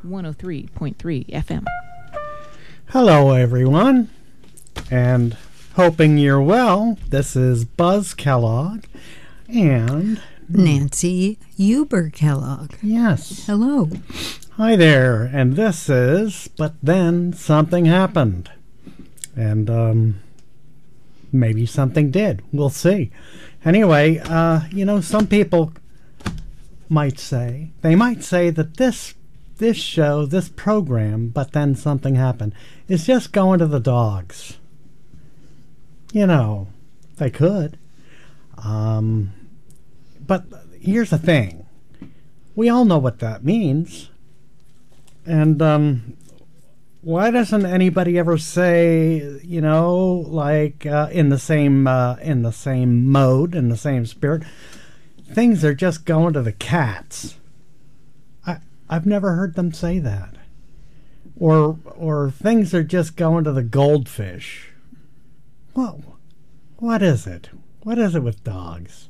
103.3 FM. Hello, everyone, and hoping you're well. This is Buzz Kellogg and Nancy Huber Kellogg. Yes. Hello. Hi there, and this is But Then Something Happened. And maybe something did. We'll see. Anyway, some people might say that this show, this program, But Then Something Happened, is just going to the dogs. You know, they could. But here's the thing. We all know what that means. And why doesn't anybody ever say, in the same mode, in the same spirit, things are just going to the cats? I've never heard them say that. Or things are just going to the goldfish. Well, what is it? What is it with dogs?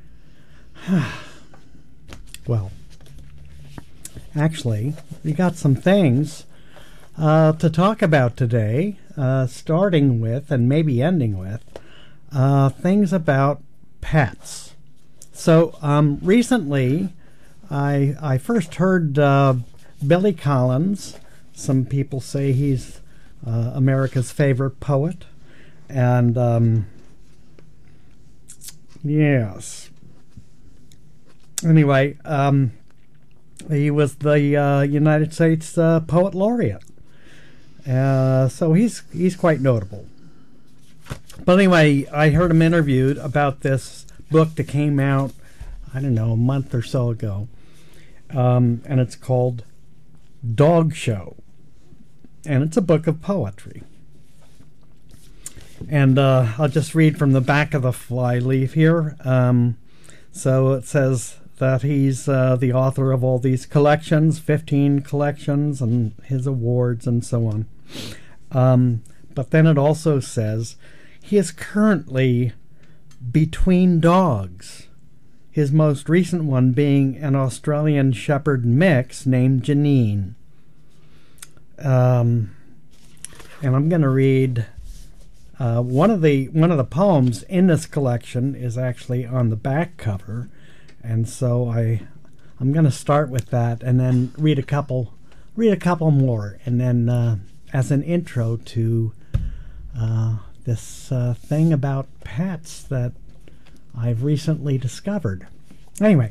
Well, actually, we got some things to talk about today, starting with and maybe ending with things about pets. So recently, I first heard Billy Collins. Some people say he's America's favorite poet. And yes. Anyway, he was the United States Poet Laureate. So he's quite notable. But anyway, I heard him interviewed about this book that came out, I don't know, a month or so ago. And it's called Dog Show. And it's a book of poetry. And I'll just read from the back of the flyleaf here. So it says that he's the author of all these collections, 15 collections, and his awards and so on. But then it also says he is currently between dogs, his most recent one being an Australian Shepherd mix named Janine. And I'm going to read one of the poems in this collection is actually on the back cover, and so I'm going to start with that and then read a couple more, and then as an intro to this thing about pets that I've recently discovered. Anyway,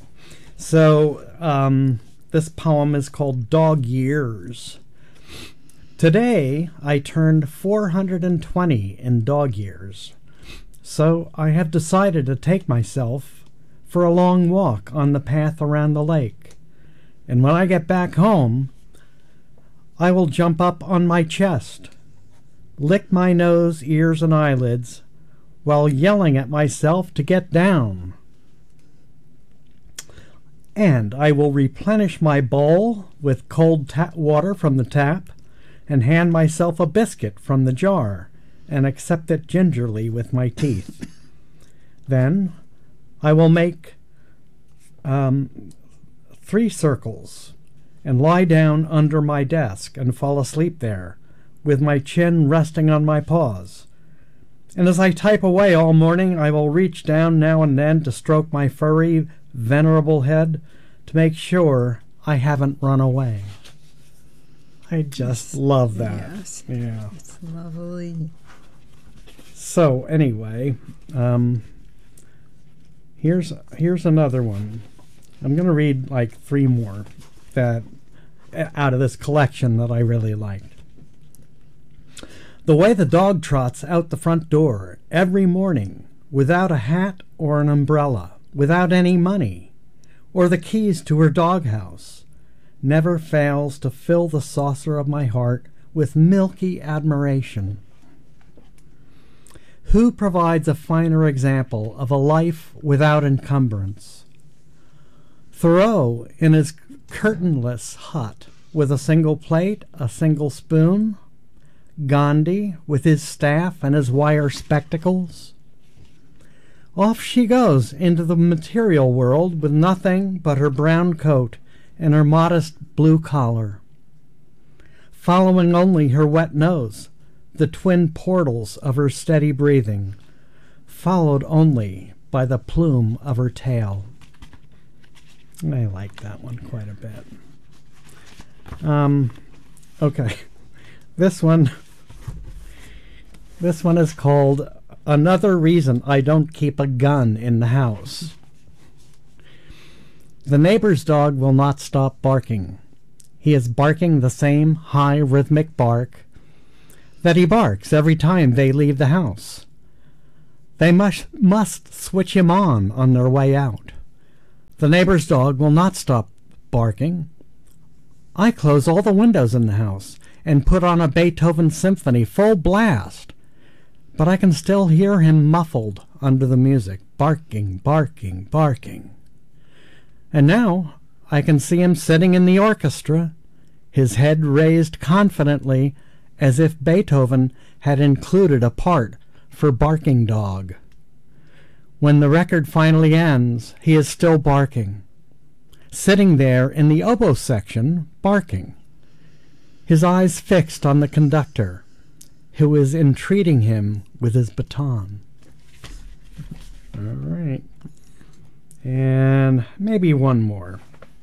so this poem is called Dog Years. Today I turned 420 in dog years, so I have decided to take myself for a long walk on the path around the lake, and when I get back home, I will jump up on my chest, lick my nose, ears, and eyelids, while yelling at myself to get down. And I will replenish my bowl with cold water from the tap, and hand myself a biscuit from the jar, and accept it gingerly with my teeth. Then I will make 3 circles, and lie down under my desk and fall asleep there, with my chin resting on my paws. And as I type away all morning, I will reach down now and then to stroke my furry, venerable head to make sure I haven't run away. I just love that. Yes. Yeah. It's lovely. So anyway, here's another one. I'm going to read like 3 more that out of this collection that I really liked. The way the dog trots out the front door every morning without a hat or an umbrella, without any money, or the keys to her doghouse, never fails to fill the saucer of my heart with milky admiration. Who provides a finer example of a life without encumbrance? Thoreau in his curtainless hut with a single plate, a single spoon? Gandhi with his staff and his wire spectacles? Off she goes into the material world with nothing but her brown coat and her modest blue collar. following only her wet nose, the twin portals of her steady breathing, followed only by the plume of her tail. I like that one quite a bit. Okay. This one is called Another Reason I Don't Keep a Gun in the House. The neighbor's dog will not stop barking. He is barking the same high rhythmic bark that he barks every time they leave the house. They must switch him on their way out. The neighbor's dog will not stop barking. I close all the windows in the house and put on a Beethoven symphony full blast, but I can still hear him muffled under the music, barking, barking, barking. And now I can see him sitting in the orchestra, his head raised confidently as if Beethoven had included a part for barking dog. When the record finally ends, he is still barking, sitting there in the oboe section, barking, his eyes fixed on the conductor, who is entreating him with his baton. All right. And maybe one more.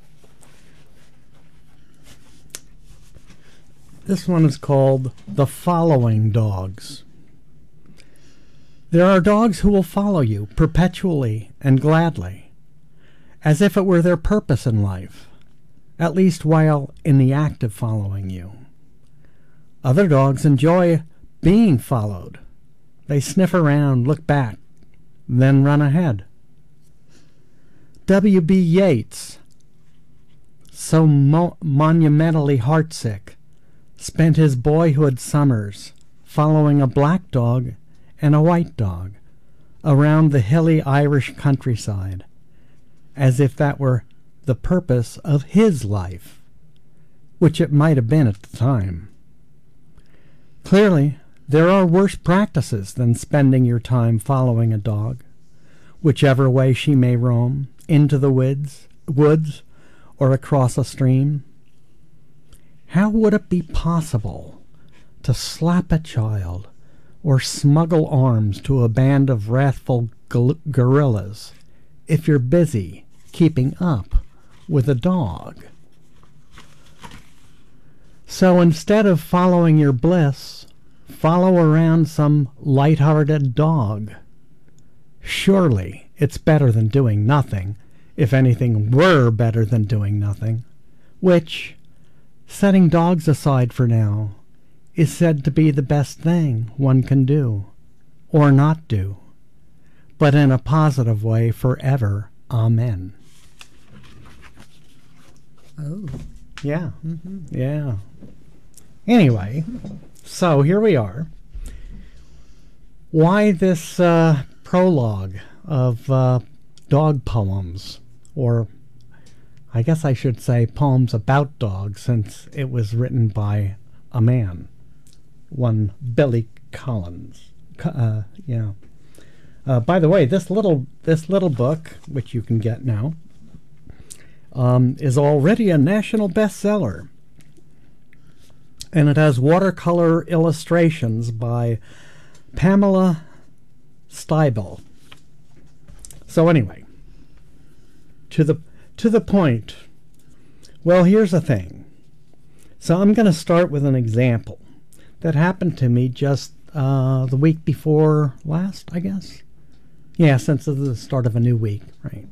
This one is called The Following Dogs. There are dogs who will follow you perpetually and gladly, as if it were their purpose in life, at least while in the act of following you. Other dogs enjoy being followed. They sniff around, look back, then run ahead. W.B. Yeats, so monumentally heartsick, spent his boyhood summers following a black dog and a white dog around the hilly Irish countryside, as if that were the purpose of his life, which it might have been at the time. Clearly, there are worse practices than spending your time following a dog, whichever way she may roam, into the woods or across a stream. How would it be possible to slap a child or smuggle arms to a band of wrathful gorillas if you're busy keeping up with a dog? So instead of following your bliss, follow around some light-hearted dog. Surely it's better than doing nothing, if anything were better than doing nothing, which, setting dogs aside for now, is said to be the best thing one can do, or not do, but in a positive way forever. Amen. Oh. Yeah. Yeah. Anyway, so here we are. Why this prologue of dog poems, or I guess I should say poems about dogs, since it was written by a man, one Billy Collins. Yeah. By the way, this little book, which you can get now, is already a national bestseller, and it has watercolor illustrations by Pamela Steibel. So anyway, to the point. Well, here's the thing. So I'm going to start with an example that happened to me just the week before last, I guess. Yeah, since it's the start of a new week, right?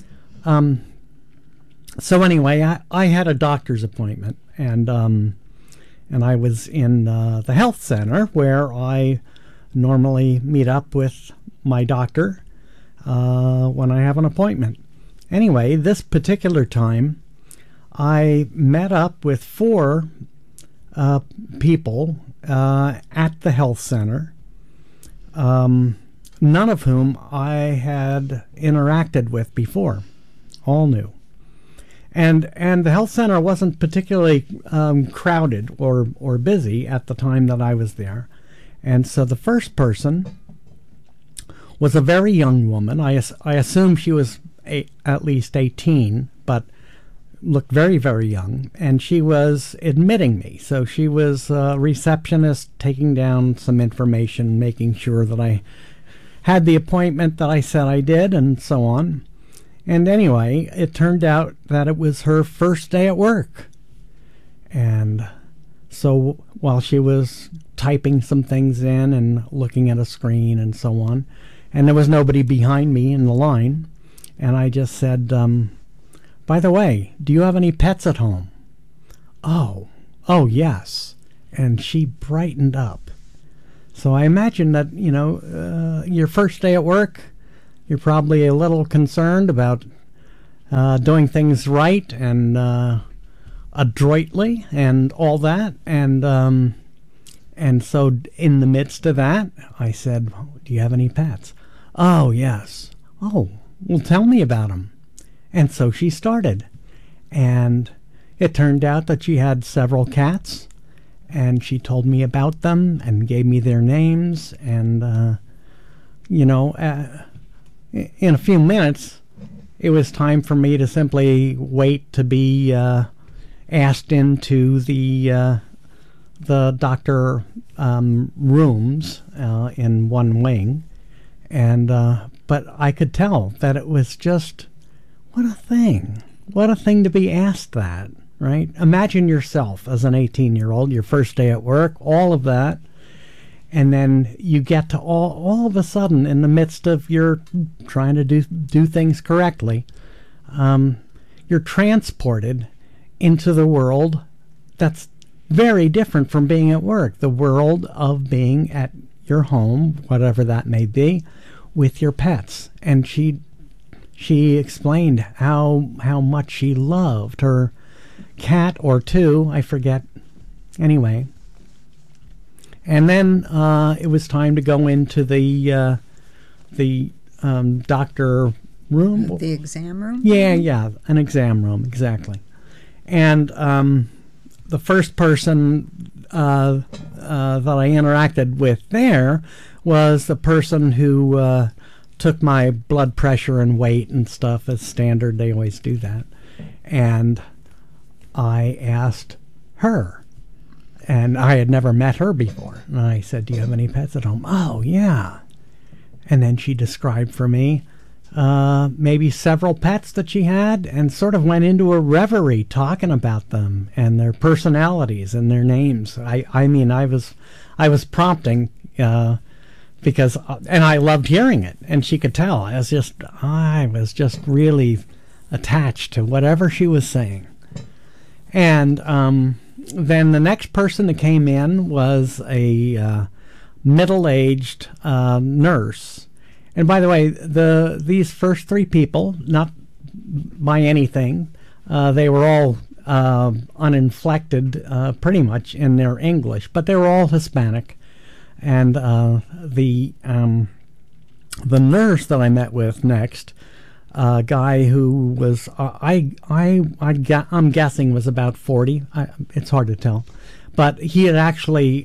So anyway, I had a doctor's appointment, and I was in the health center where I normally meet up with my doctor when I have an appointment. Anyway, this particular time, I met up with 4 people at the health center, none of whom I had interacted with before, all new. And the health center wasn't particularly crowded or busy at the time that I was there. And so the first person was a very young woman. I assume she was at least 18, but looked very, very young, and she was admitting me. So she was a receptionist taking down some information, making sure that I had the appointment that I said I did, and so on. And anyway, it turned out that it was her first day at work. And so while she was typing some things in and looking at a screen and so on, and there was nobody behind me in the line, and I just said, by the way, do you have any pets at home? Oh, yes. And she brightened up. So I imagine that, your first day at work, you're probably a little concerned about doing things right and adroitly and all that. And so in the midst of that, I said, do you have any pets? Oh, yes. Oh, well, tell me about them. And so she started. And it turned out that she had several cats. And she told me about them and gave me their names. And, in a few minutes, it was time for me to simply wait to be asked into the doctor rooms in one wing. And but I could tell that it was just, what a thing to be asked that, right? Imagine yourself as an 18-year-old, your first day at work, all of that, and then you get to all of a sudden, in the midst of your trying to do things correctly, you're transported into the world that's very different from being at work, the world of being at your home, whatever that may be, with your pets. And she explained how much she loved her cat or two, I forget. Anyway, and then it was time to go into the doctor room. The exam room? Yeah, an exam room, exactly. And the first person that I interacted with there was the person who took my blood pressure and weight and stuff as standard. They always do that. And I asked her, and I had never met her before. And I said, do you have any pets at home? Oh, yeah. And then she described for me maybe several pets that she had, and sort of went into a reverie talking about them and their personalities and their names. I mean, I was prompting because and I loved hearing it, and she could tell. I was just really attached to whatever she was saying. And then the next person that came in was a middle-aged nurse. And by the way, these first three people, not by anything, they were all uninflected pretty much in their English, but they were all Hispanic. And the nurse that I met with next, a guy who was I'm guessing was about 40. It's hard to tell, but he had actually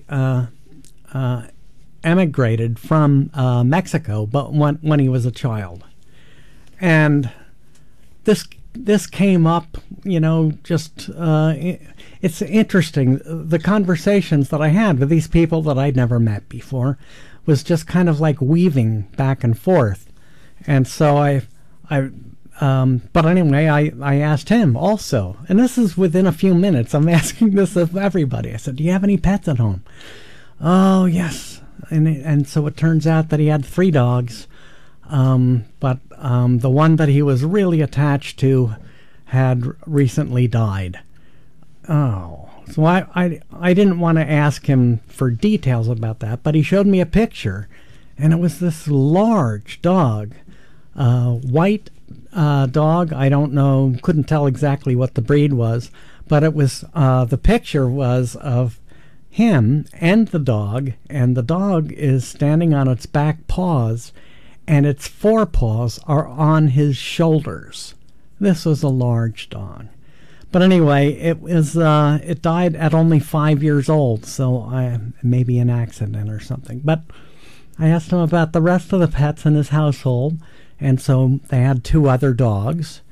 emigrated from Mexico, but when he was a child. And this came up, just it's interesting. The conversations that I had with these people that I'd never met before was just kind of like weaving back and forth. And so but anyway, I asked him also, and this is within a few minutes. I'm asking this of everybody. I said, do you have any pets at home? Oh, yes. And so it turns out that he had 3 dogs, but the one that he was really attached to had recently died. Oh, so I didn't want to ask him for details about that, but he showed me a picture, and it was this large dog, white dog. I don't know, couldn't tell exactly what the breed was, but it was the picture was of him and the dog is standing on its back paws, and its forepaws are on his shoulders. This was a large dog. But anyway, it died at only 5 years old, so maybe an accident or something. But I asked him about the rest of the pets in his household, and so they had 2 other dogs.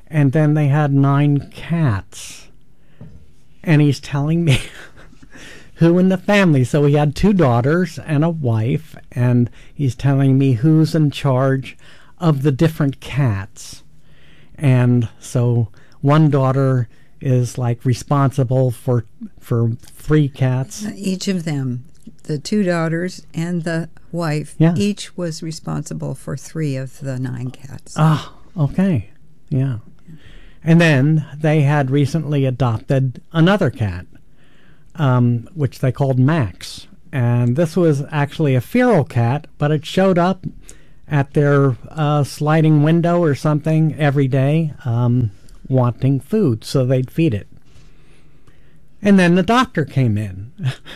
And then they had 9 cats. And he's telling me who in the family. So he had 2 daughters and a wife, and he's telling me who's in charge of the different cats. And so one daughter is like responsible for 3 cats. Each of them, the 2 daughters and the wife, Yeah. each was responsible for 3 of the 9 cats. Ah, okay. Yeah. And then they had recently adopted another cat, which they called Max. And this was actually a feral cat, but it showed up at their sliding window or something every day, wanting food, so they'd feed it. And then the doctor came in.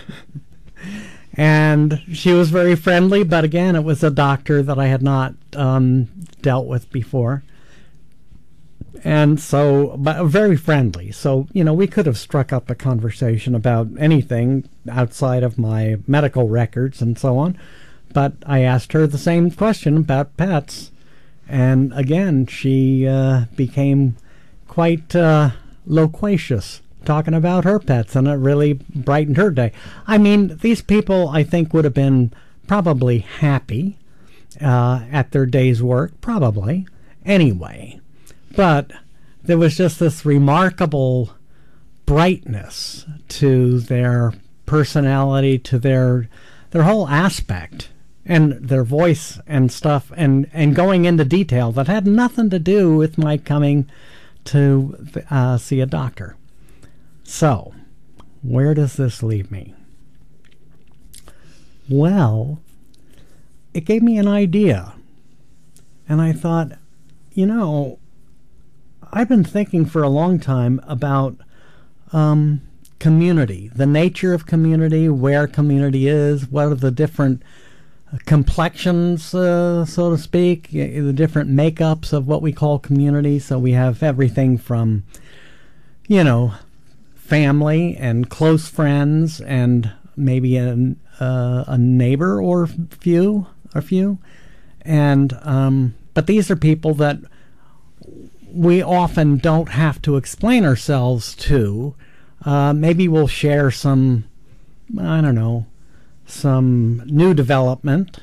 And she was very friendly, but again, it was a doctor that I had not dealt with before. And so, but very friendly. So, we could have struck up a conversation about anything outside of my medical records and so on. But I asked her the same question about pets. And again, she became quite loquacious, talking about her pets, and it really brightened her day. I mean, these people, I think, would have been probably happy at their day's work, probably, anyway. But there was just this remarkable brightness to their personality, to their whole aspect, and their voice and stuff, and going into detail that had nothing to do with my coming to see a doctor. So, where does this leave me? Well, it gave me an idea. And I thought, I've been thinking for a long time about community, the nature of community, where community is, what are the different complexions, so to speak, the different makeups of what we call community. So we have everything from, family and close friends and maybe a neighbor or a few. And but these are people that we often don't have to explain ourselves to. Maybe we'll share some, some new development.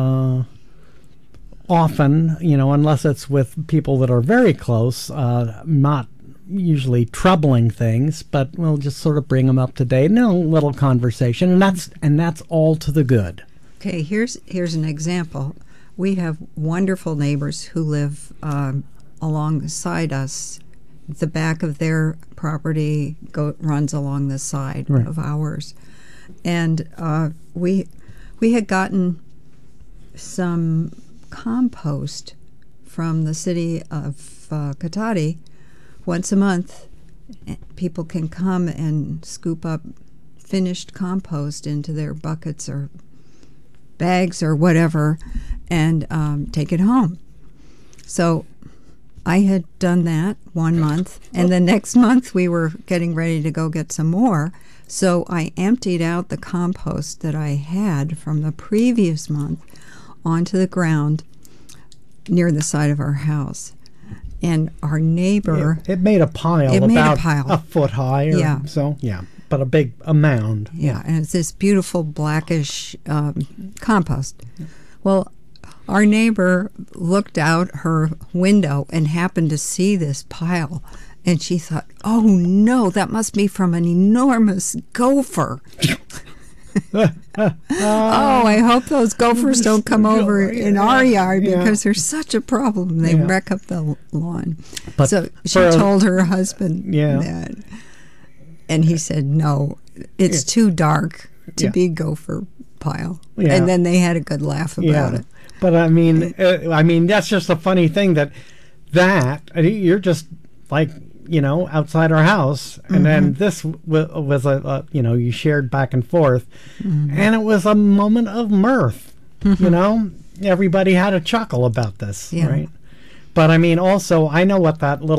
Often, unless it's with people that are very close, not usually troubling things, but we'll just sort of bring them up to date in a little conversation, and that's all to the good. Okay, here's an example. We have wonderful neighbors who live alongside us. The back of their property runs along the side Right. of ours, and we had gotten some compost from the city of Katati. Once a month, people can come and scoop up finished compost into their buckets or bags or whatever and take it home. So I had done that 1 month, and the next month we were getting ready to go get some more. So I emptied out the compost that I had from the previous month onto the ground near the side of our house. And our neighbor... It made a pile about a foot high or so. Yeah, but a mound. Yeah, and it's this beautiful blackish compost. Well, our neighbor looked out her window and happened to see this pile, and she thought, oh no, that must be from an enormous gopher. Oh, I hope those gophers don't come over in our yard because they're such a problem. They wreck up the lawn. But so she told her husband that. And he said, no, it's too dark to be gopher pile. Yeah. And then they had a good laugh about it. But I mean, that's just a funny thing that you're just like, outside our house, and then this was you shared back and forth, and it was a moment of mirth. Everybody had a chuckle about this, right? But I mean, also, I know what that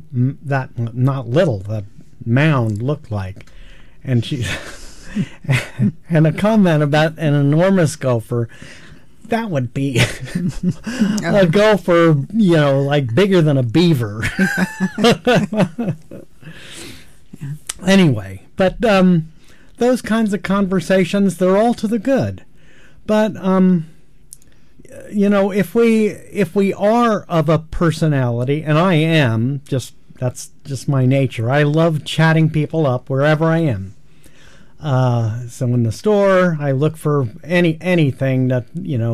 mound looked like, and she and a comment about an enormous gopher. that would be a go for, like bigger than a beaver. Yeah. Anyway, but those kinds of conversations, they're all to the good. But if we are of a personality, and I am, that's just my nature. I love chatting people up wherever I am. So in the store, I look for anything that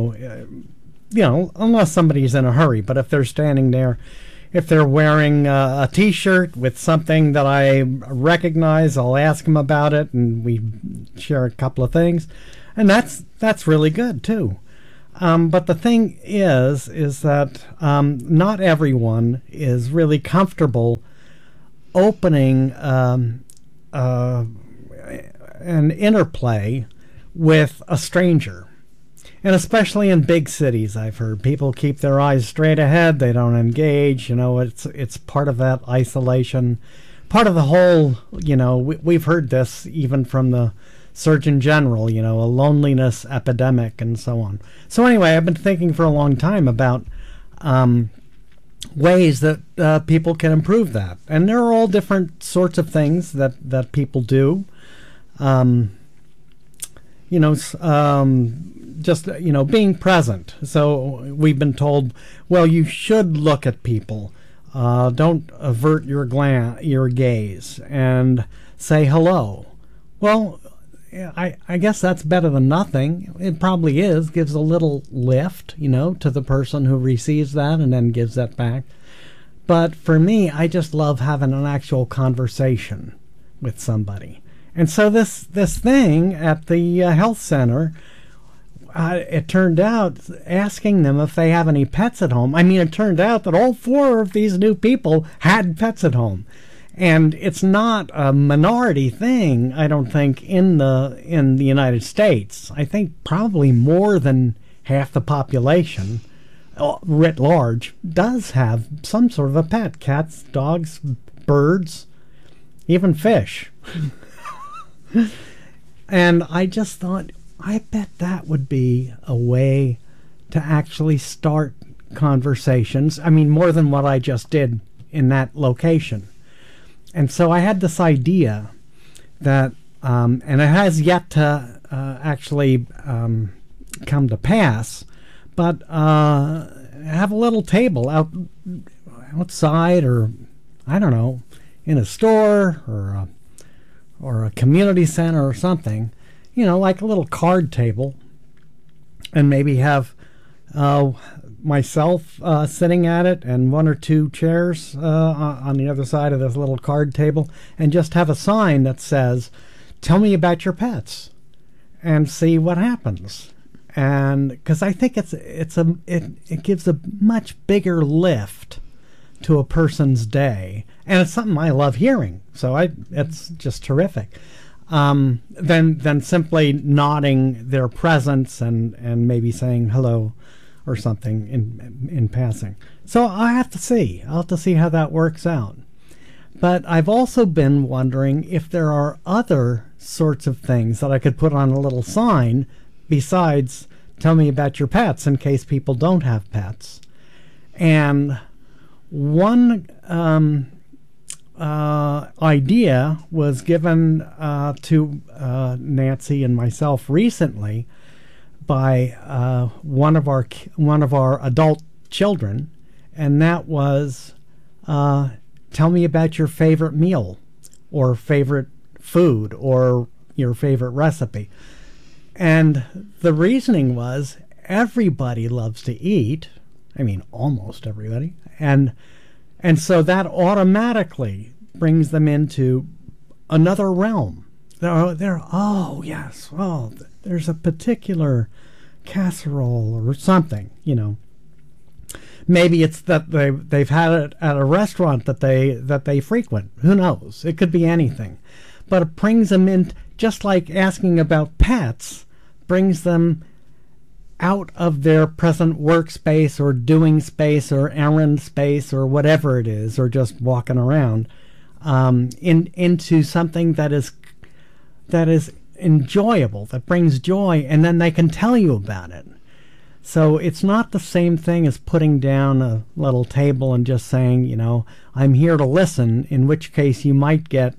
unless somebody's in a hurry. But if they're standing there, if they're wearing a T-shirt with something that I recognize, I'll ask them about it, and we share a couple of things, and that's really good too. But the thing is that not everyone is really comfortable opening an interplay with a stranger. And especially in big cities, I've heard people keep their eyes straight ahead. They don't engage. It's part of that isolation, part of the whole. We've heard this even from the Surgeon General. A loneliness epidemic and so on. So anyway, I've been thinking for a long time about ways that people can improve that, and there are all different sorts of things that people do. Just being present. So we've been told, well, you should look at people. Don't avert your gaze and say hello. Well, I guess that's better than nothing. It probably is. Gives a little lift, to the person who receives that and then gives that back. But for me, I just love having an actual conversation with somebody. And so this thing at the health center, it turned out, asking them if they have any pets at home. I mean, it turned out that all 4 of these new people had pets at home. And it's not a minority thing, I don't think, in the United States. I think probably more than half the population, writ large, does have some sort of a pet. Cats, dogs, birds, even fish. And I just thought, I bet that would be a way to actually start conversations. I mean, more than what I just did in that location. And so I had this idea that, and it has yet to actually come to pass, but have a little table outside, or I don't know, in a store or a community center or something, like a little card table, and maybe have myself sitting at it and 1 or 2 chairs on the other side of this little card table, and just have a sign that says, "Tell me about your pets," and see what happens. And because I think it gives a much bigger lift to a person's day, and it's something I love hearing. So it's just terrific. Than simply nodding their presence and maybe saying hello or something in passing. So I'll have to see how that works out. But I've also been wondering if there are other sorts of things that I could put on a little sign besides "Tell me about your pets," in case people don't have pets. And one idea was given to Nancy and myself recently by one of our adult children, and that was, tell me about your favorite meal or favorite food or your favorite recipe. And the reasoning was, everybody loves to eat. I mean, almost everybody. And so that automatically brings them into another realm. Oh, yes, oh, there's a particular casserole or something, Maybe it's that they've had it at a restaurant that they frequent. Who knows? It could be anything. But it brings them in, just like asking about pets, brings them out of their present workspace or doing space or errand space or whatever it is, or just walking around, into something that is enjoyable, that brings joy, and then they can tell you about it. So it's not the same thing as putting down a little table and just saying, I'm here to listen, in which case you might get,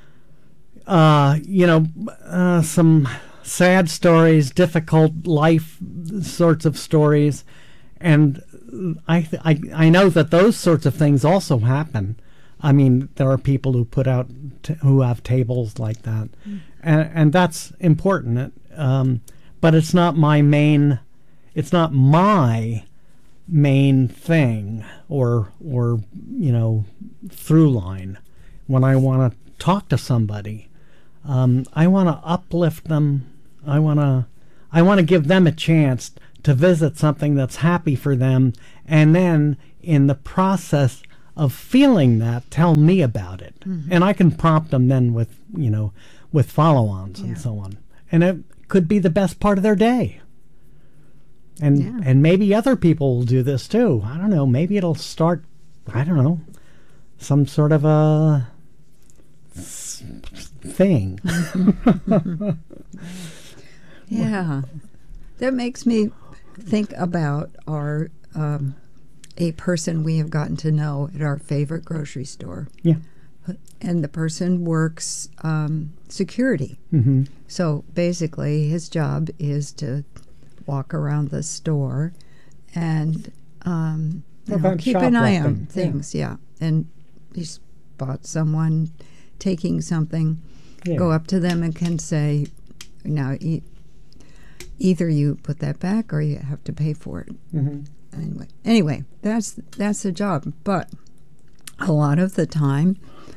some sad stories, difficult life sorts of stories. And I know that those sorts of things also happen. I mean, there are people who put out, who have tables like that. And that's important. But it's not my main thing or through line when I want to talk to somebody. I want to uplift them. I want to give them a chance to visit something that's happy for them, and then in the process of feeling that, tell me about it. And I can prompt them then with follow-ons and so on. And it could be the best part of their day. And maybe other people will do this too. I don't know. Maybe it'll start, some sort of a thing. Yeah. That makes me think about our a person we have gotten to know at our favorite grocery store. Yeah. And the person works security. So basically his job is to walk around the store and keep an eye on things. Yeah. And he spot someone taking something, go up to them and can say, now either you put that back or you have to pay for it. Anyway, that's the job. But a lot of the time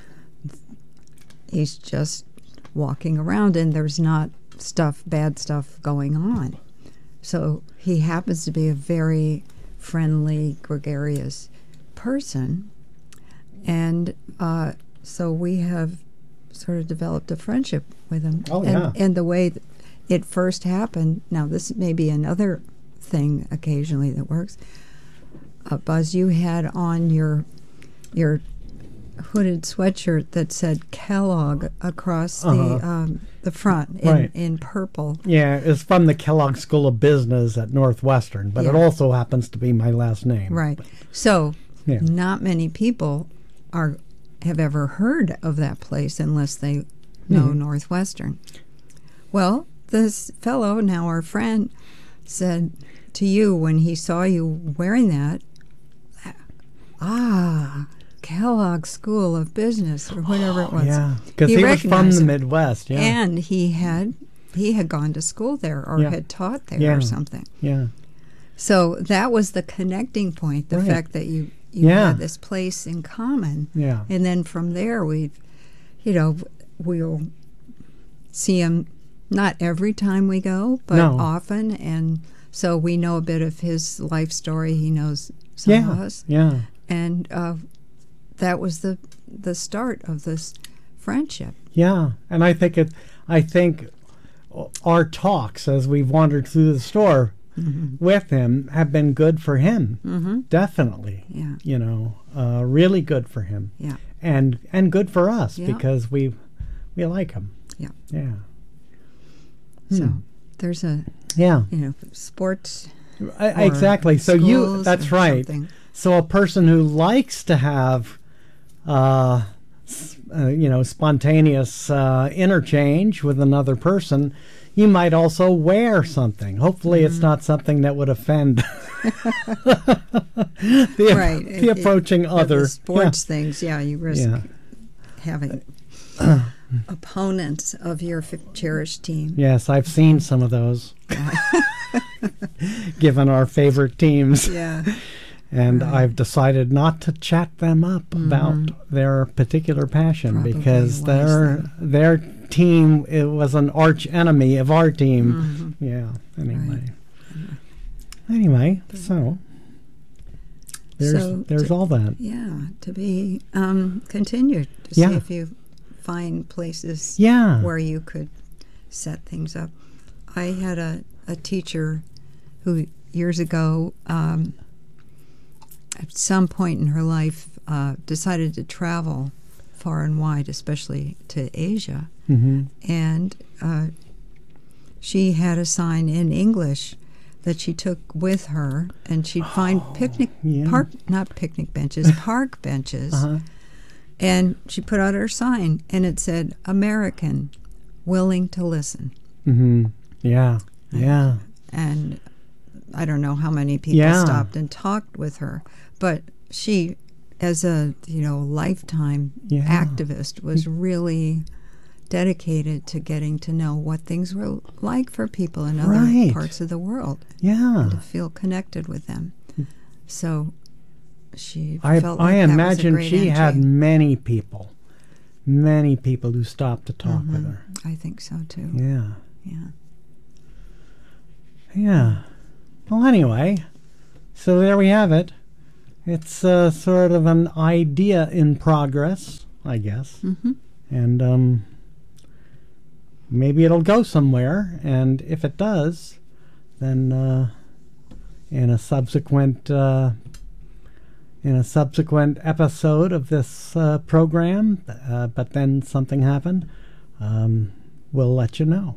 he's just walking around and there's not bad stuff going on. So he happens to be a very friendly, gregarious person. And so we have sort of developed a friendship with him. And the way it first happened, now this may be another thing occasionally that works. Buzz, you had on your hooded sweatshirt that said Kellogg across the front in purple. Yeah, it's from the Kellogg School of Business at Northwestern, but it also happens to be my last name. Right. So not many people have ever heard of that place unless they know Northwestern. Well, this fellow, now our friend, said to you when he saw you wearing that, Kellogg School of Business or whatever it was. Yeah, because he was from the Midwest. Yeah, and he had gone to school there or had taught there or something. Yeah. So that was the connecting point. The fact that you had this place in common. Yeah. And then from there we'll see him not every time we go, but often, and so we know a bit of his life story. He knows some of us. Yeah. And that was the start of this friendship. Yeah, and I think our talks as we've wandered through the store with him have been good for him. Definitely. Yeah. Really good for him. Yeah. And good for us because we like him. Yeah. Yeah. So there's a sports. Exactly. So that's right. Something. So a person who likes to have, spontaneous interchange with another person, you might also wear something. Hopefully it's not something that would offend the approaching other. The sports things, you risk having opponents of your cherished team. Yes, I've seen some of those, given our favorite teams. Yeah. And I've decided not to chat them up about their particular passion because their team, it was an arch enemy of our team. Yeah. Anyway, so there's all that. Yeah, to be continued to see if you find places where you could set things up. I had a teacher who years ago, at some point in her life, decided to travel far and wide, especially to Asia. And she had a sign in English that she took with her, and she'd find yeah. not picnic benches, park benches. And she put out her sign, and it said, "American, willing to listen." Mm-hmm. Yeah, yeah. And I don't know how many people stopped and talked with her, but she, as a lifetime activist, was really dedicated to getting to know what things were like for people in other parts of the world. Yeah, and to feel connected with them. So she I felt like that imagine was a great she entry. had many people who stopped to talk with her. I think so too. Yeah. Yeah. Yeah. Well, anyway, so there we have it. It's sort of an idea in progress, I guess. And maybe it'll go somewhere. And if it does, then in a subsequent episode of this program, but then something happened, we'll let you know.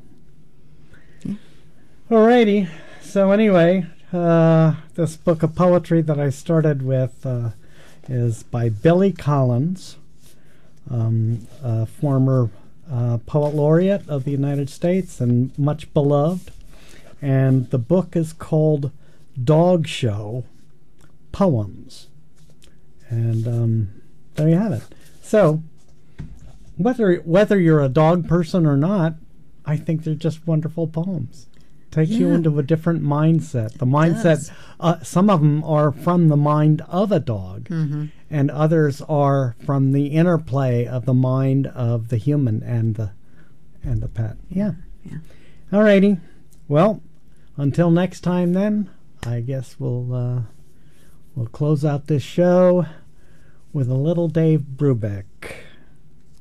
Alrighty. So anyway, this book of poetry that I started with is by Billy Collins, a former poet laureate of the United States and much beloved. And the book is called Dog Show Poems. And there you have it. So whether you're a dog person or not, I think they're just wonderful poems. Takes you into a different mindset. The mindset, some of them are from the mind of a dog, and others are from the interplay of the mind of the human and the pet. Yeah. Alrighty. Well, until next time then, I guess we'll close out this show with a little Dave Brubeck.